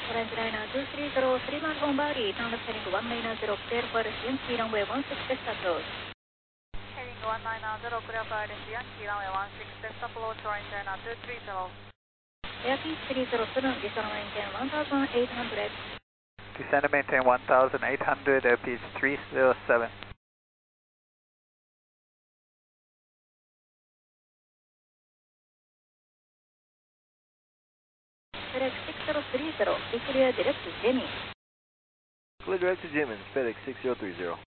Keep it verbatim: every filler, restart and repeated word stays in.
Orange Liner two three zero, three miles on Bali, turn left heading one nine zero, clear for Yankee runway one six test approach. Heading one nine zero, clear for Yankee runway one six test approach, Orange Liner two three zero. Yankee three zero seven, descend maintain one thousand eight hundred. Descend and maintain one thousand eight hundred, L P is three zero seven. FedEx six zero three zero, be clear direct to Jenny. Clear direct to Jimin, FedEx six zero three zero.